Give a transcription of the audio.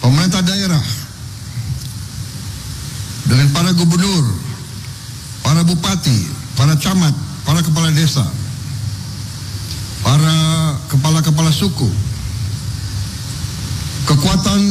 pemerintah daerah, dengan para gubernur, para bupati, para camat, para kepala desa, para kepala-kepala suku, kekuatan